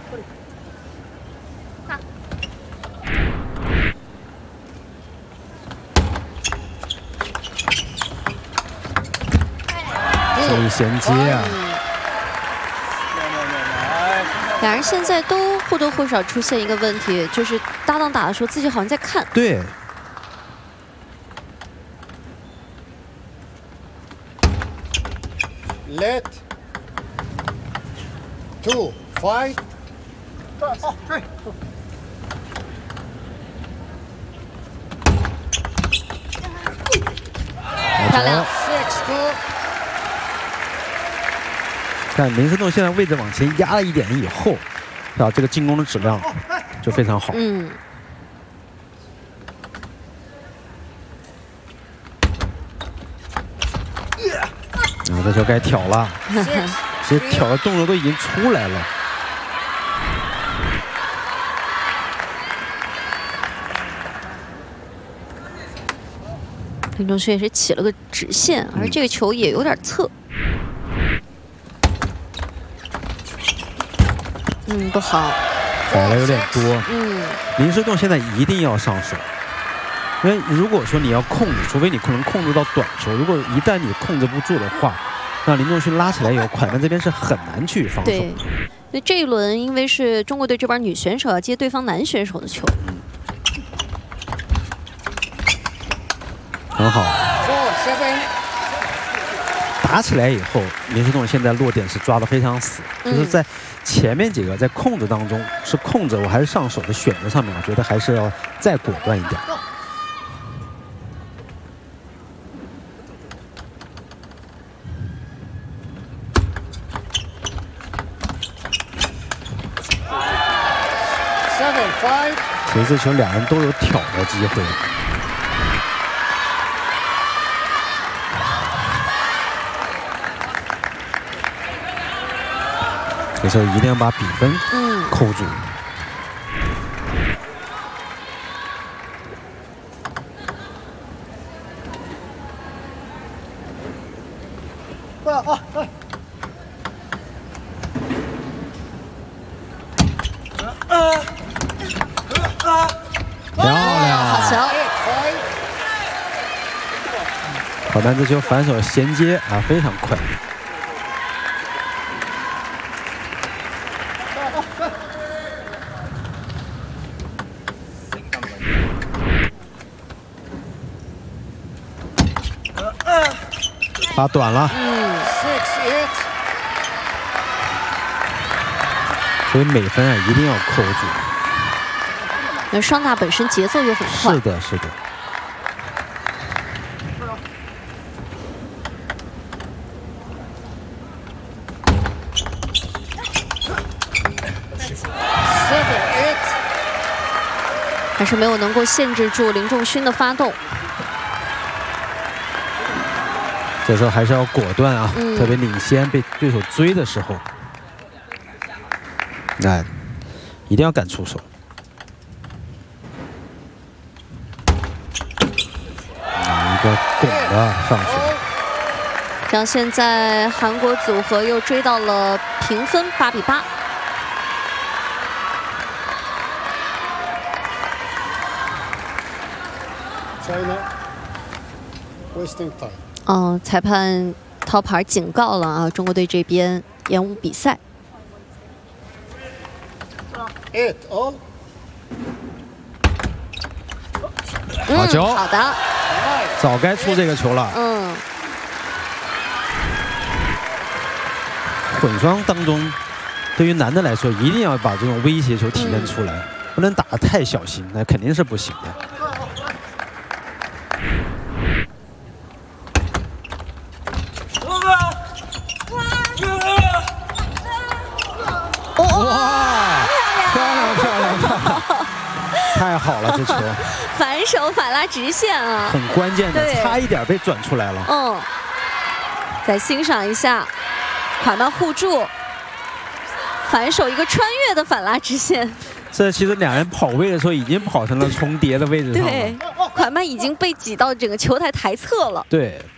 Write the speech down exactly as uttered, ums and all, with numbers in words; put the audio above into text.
注意衔接啊！ 两人现在都或多或少出现一个问题，就是搭档打的时候自己好像在看。 对。 Let two fight. 漂亮。 看林思栋现在位置往前压了一点以后，啊，这个进攻的质量就非常好。 嗯。 啊，这球该挑了，其实挑的动作都已经出来了。 林仲勋也是起了个直线，而这个球也有点侧。嗯，不好， 摆了有点多。 嗯， 林思栋现在一定要上手，因为如果说你要控制，除非你可能控制到短球，如果一旦你控制不住的话，那林仲勋拉起来以后，蒯曼这边是很难去防守。 对，所以这一轮因为是中国队这边女选手要接对方男选手的球。 很好，打起来以后，林思栋现在落点是抓得非常死， 嗯、 就是在前面几个在控制当中是控制我还是上手的选择上面，我觉得还是要再果断一点。其实这球两人都有挑的机会。 这时候一定要把比分扣住。漂亮， 好球！ 蒯曼这球反手衔接啊，非常快。 打短了， 嗯， 所以每分啊一定要扣住。 那双打本身节奏又很快， 是的，是的。 还是没有能够限制住林仲勋的发动。 这时候还是要果断啊， 嗯、 特别领先被对手追的时候，哎，一定要敢出手。啊，一个拱的上去。 然后现在韩国组合又追到了平分八比八。 China wasting time. 嗯，裁判掏牌警告了啊，中国队这边延误比赛。 Eight all. 好球， 好的， 早该出这个球了。 嗯， 混双当中，对于男的来说，一定要把这种威胁球体现出来，嗯、不能打得太小心，那肯定是不行的。 哇！漂亮漂亮漂亮！太好了，这球反手反拉直线啊， 很关键的，差一点被转出来了。 嗯，再欣赏一下，蒯曼护住，反手一个穿越的反拉直线。 这其实两人跑位的时候已经跑成了重叠的位置上了。 对，蒯曼已经被挤到整个球台台侧了。 对。